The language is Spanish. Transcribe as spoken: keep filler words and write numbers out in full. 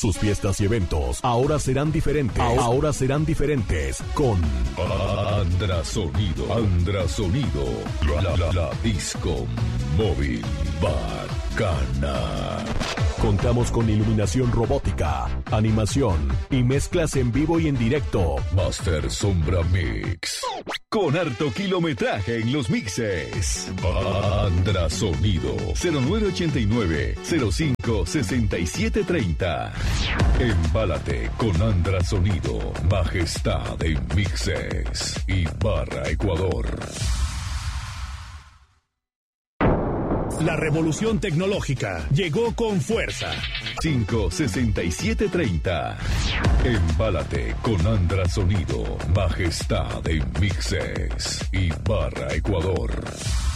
Sus fiestas y eventos ahora serán diferentes. Ahora serán diferentes con Andra Sonido. Andra Sonido. La, la, la disco móvil bacana. Contamos con iluminación robótica, animación y mezclas en vivo y en directo. Master Sombra Mix. Con harto kilometraje en los mixes. Andra Sonido. cero nueve ochenta y nueve, cero cinco, sesenta y siete treinta. Embálate con Andra Sonido. Majestad en mixes. Ibarra, Ecuador. La revolución tecnológica llegó con fuerza. cinco sesenta y siete treinta. Embálate con Andra Sonido. Majestad en mixes. Ibarra, Ecuador.